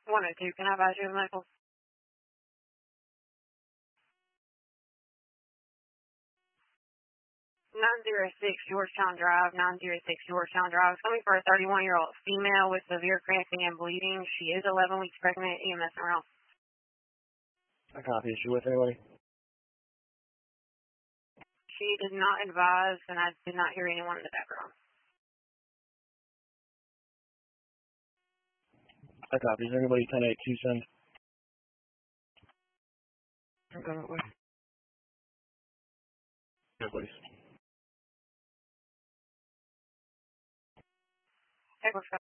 102, can I advise you of medical? 906 Georgetown Drive, 906 Georgetown Drive. It's coming for a 31-year-old female with severe cramping and bleeding. She is 11 weeks pregnant, EMS around. I copy. Is she with anybody? She did not advise, and I did not hear anyone in the background. I copy. Is there anybody 10-8 send? Okay. Yeah, please. Hey,